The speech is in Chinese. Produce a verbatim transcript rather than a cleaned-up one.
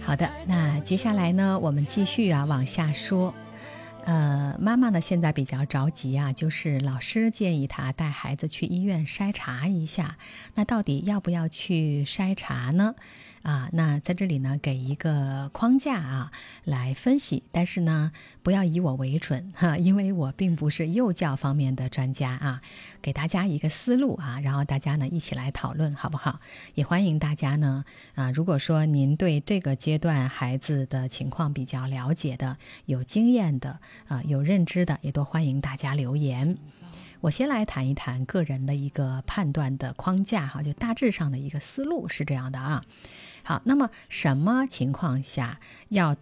好的，那接下来呢，我们继续啊往下说。呃，妈妈呢现在比较着急啊，就是老师建议她带孩子去医院筛查一下，那到底要不要去筛查呢？啊，那在这里呢给一个框架啊来分析，但是呢不要以我为准哈，因为我并不是幼教方面的专家啊，给大家一个思路啊，然后大家呢一起来讨论好不好？也欢迎大家呢啊，如果说您对这个阶段孩子的情况比较了解的、有经验的啊、有认知的，也多欢迎大家留言。我先来谈一谈个人的一个判断的框架哈，就大致上的一个思路是这样的啊。好，那么什么情况下要